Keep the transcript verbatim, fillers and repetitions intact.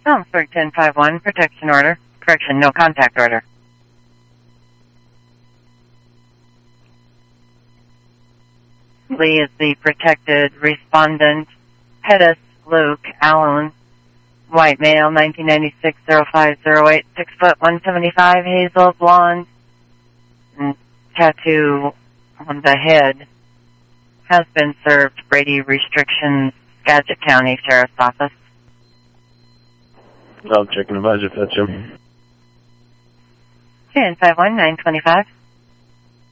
Helmsburg ten five one, protection order. Correction, no contact order. Lee is the protected respondent. Pettis Luke Allen, white male, nineteen ninety-six, oh five oh eight, six foot, one seventy-five, hazel, blonde, and tattoo on the head. Has been served. Brady Restrictions, Skagit County Sheriff's Office. I'll check and advise if that's him. ten five one, nine twenty-five.